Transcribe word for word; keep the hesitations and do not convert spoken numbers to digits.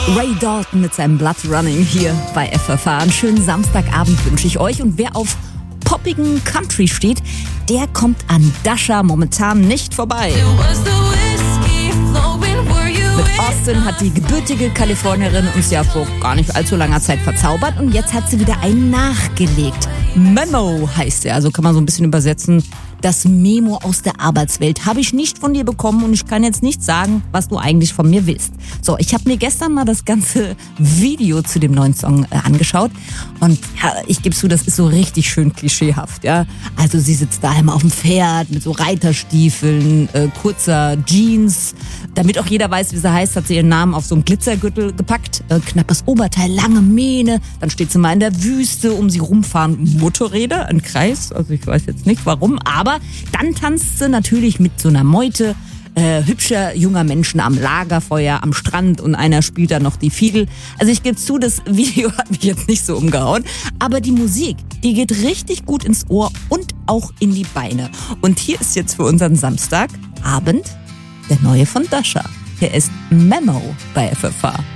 Ray Dalton mit seinem Blood Running hier bei F F H. Einen schönen Samstagabend wünsche ich euch. Und wer auf poppigen Country steht, der kommt an Dasha momentan nicht vorbei. Mit Austin hat die gebürtige Kalifornierin uns ja vor gar nicht allzu langer Zeit verzaubert und jetzt hat sie wieder einen nachgelegt. Memo heißt er, also kann man so ein bisschen übersetzen. Das Memo aus der Arbeitswelt habe ich nicht von dir bekommen und ich kann jetzt nicht sagen, was du eigentlich von mir willst. So, ich habe mir gestern mal das ganze Video zu dem neuen Song äh, angeschaut und ja, ich gebe zu, das ist so richtig schön klischeehaft, ja. Also sie sitzt da immer auf dem Pferd mit so Reiterstiefeln, äh, kurzer Jeans. Damit auch jeder weiß, wie sie heißt, hat sie ihren Namen auf so einen Glitzergürtel gepackt. Äh, knappes Oberteil, lange Mähne. Dann steht sie mal in der Wüste, um sie rumfahren Motorräder, ein Kreis. Also ich weiß jetzt nicht warum, aber dann tanzt sie natürlich mit so einer Meute äh, hübscher junger Menschen am Lagerfeuer, am Strand und einer spielt da noch die Fiedel. Also ich gebe zu, das Video hat mich jetzt nicht so umgehauen, aber die Musik, die geht richtig gut ins Ohr und auch in die Beine. Und hier ist jetzt für unseren Samstagabend der neue von Dasha. Hier ist Memo bei F F H.